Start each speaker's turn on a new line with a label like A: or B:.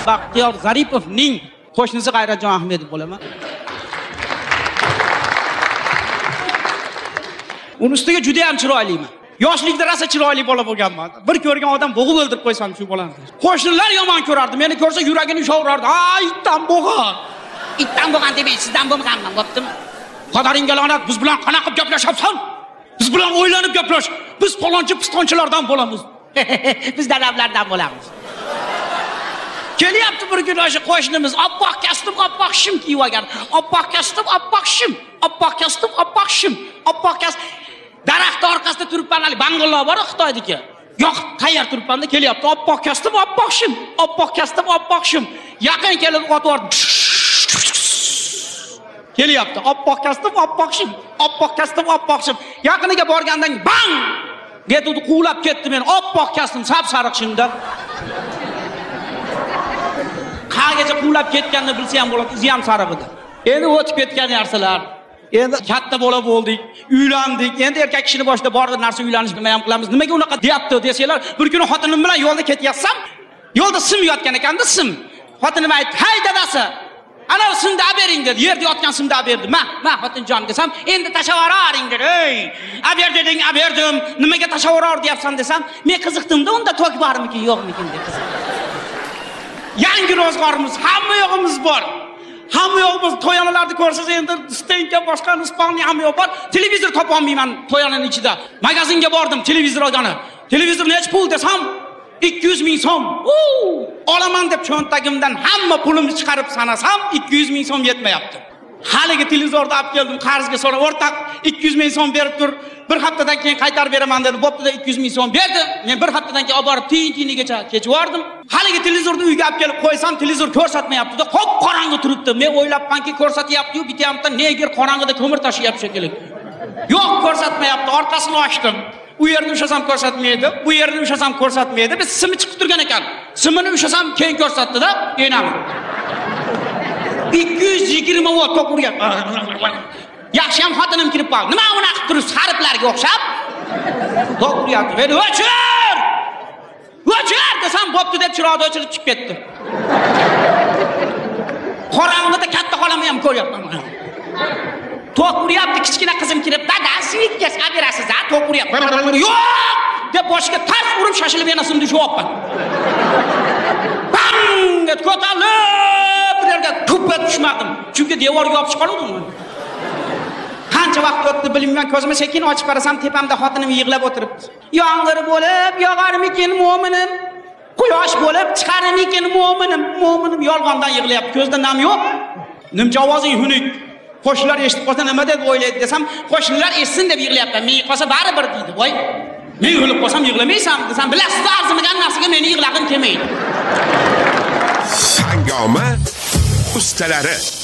A: Baxtiyor Zaripovning qo'shnisi G'ayratjon Ahmedov bo'laman. Uni ustiga juda ham chiroyliman. Yoshlikda rosa chiroyli bola bo'lganman. Bir ko'rgan odam bo'g'ib o'ldirib qo'ysam shu bolani. Qo'shnilar yomon ko'rardi. Meni ko'rsa yuragini ushaverardi. "Ay, itdan bo'g'an. Itdan bo'g'an demay, sizdan bo'lganman, bo'ptimi? Qodaringga la'nat, biz bilan qanaqa gaplashyapsan? Biz bilan o'ylanib gaplash. Biz falonchi pistonchilardan bo'lamiz. Biz dadamlardan bo'lamiz." Kelyapti bir kun o'sha qo'shnimiz oppoq kastim, oppoq shim kiyib olgan. Oppoq kastim, oppoq shim, oppoq kastim, oppoq shim, oppoq kastim. Daraxt orqasida turibman, hali bangaloq bor Xitoydagi. Yo'q, tayyor turibman-da kelyapti. Oppoq kastim, oppoq shim, oppoq kastim, oppoq shim. Yaqin kelib o'tib kelyapti. Oppoq kastim, oppoq shim, oppoq kastim, oppoq shim. Yaqiniga borgandan bang! Getudi quvlab ketdi meni. Oppoq kastim, sap-sariq shimda. Qayergacha quvlab ketganini bilsa ham bo'ladi, izi ham sariq edi. Endi o'tib ketgan narsalar. Endi katta bola bo'ldik, uylandik. Endi erkak kishini boshida bor narsa uylanish nima ham qilamiz? Nimaga unaqa deyapti desanglar, bir kuni xotinim bilan yo'lda ketyapsam, yo'lda sim yotgan ekanda sim. Xotinim aytdi: "Hay dadasi, ana simni olib bering" dedi. Yerda yotgan simni olib berdi. "Ma, xotinjon" desam, "Endi tashavararing" dedi. "Ey, olib ber deding, olib berdim. Nimaga tashavaror deyapsan" desam, "Men qiziqdim-da, unda tok bormikin, yo'qmikin" dedi. Yangi ro'zg'orimiz, hamma yo'g'imiz bor. Hamma yo'g'imiz to'yanalarni ko'rsangiz endi Stenka boshqa Ispaniya hamma yo'q bor. Televizor topa olmayman to'yananing ichida. Magazinga bordim, televizor olgani. Televizor nech pul desam, 200 ming so'm. Olaman deb cho'ntagimdan hamma pulimni chiqarib sanasam 200 ming so'm yetmayapti. Haligi televizorni olib keldim, qarzga so'rab, "O'rtaq, 200 ming so'm berib tur. Bir haftadan keyin qaytarib beraman" dedi. Bo'pti-da 200 ming so'm berdi. Men bir haftadan keyin olib borib tiyinigacha kechib yordim. Haligi televizorni uyga olib kelib qo'ysam, televizor ko'rsatmayapti-da, qop qorong'i turibdi. Men o'ylabmanki ko'rsatyapti-yu, bityapti, neger qorong'ida ko'mir tashiyapti shekilli. Yo'q, ko'rsatmayapti. Orqasini ochdim. U yerni ushlasam ko'rsatmaydi, bu yerni ushlasam ko'rsatmaydi. Biz simi chiqib turgan ekan. Simini ushlasam keyin ko'rsatdi-da, enam. 220 volt tok uryapti. Yaxshi ham xotinim kirib qoldi. Nima unaqa qilib turibsiz, harflarga o'xshab? Tok uryapti. Men o'chir! O'chir desam, bo'pti deb chiroqni o'chirib chiqib ketdi. Qorong'ida katta xolamni ham ko'ryapman. Tok uryapti, kichkina qizim kirib, "Dada, suyitga olib berasiz, a? Tok uryapti." "Yo'q!" deb boshiga tas urib shashilib yana simni shuvoqman. Bang! deb ko'tarilib bir yerga tup etib tushmadim. Chunki devorga yopishib qoldim. Qancha vaqt o'tdi bilmayman, ko'zimni sekin ochib qarasam, tepamda xotinim yig'lab o'tiribdi. "Yomg'ir bo'lib yog'armikin mo'minim? Quyosh bo'lib chiqarmikin mo'minim? Mo'minim yolg'ondan yig'layapti, ko'zda nam yo'q. Nimcha ovozing xunuk. Qo'shnilar eshitib qolsa nima deb o'ylaydi desam, qo'shnilar eshitsin deb yig'layapman. Men qolsa baribir deydi. Voy, men yig'lab qolsam yig'lamaysan desam, bilasiz, arzimagan narsaga meni yig'lagim kelmaydi.
B: Hangoma ustalari